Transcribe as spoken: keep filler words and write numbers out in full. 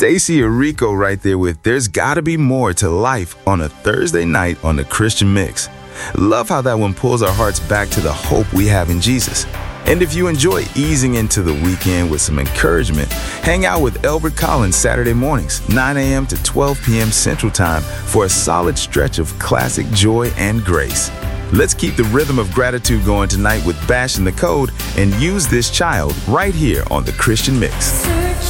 Stacy Arico right there with There's Gotta Be More to Life on a Thursday night on the Christian Mix. Love how that one pulls our hearts back to the hope we have in Jesus. And if you enjoy easing into the weekend with some encouragement, hang out with Elbert Collins Saturday mornings, nine a.m. to twelve p.m. Central Time for a solid stretch of classic joy and grace. Let's keep the rhythm of gratitude going tonight with Bash in the Code and Use This Child right here on the Christian Mix.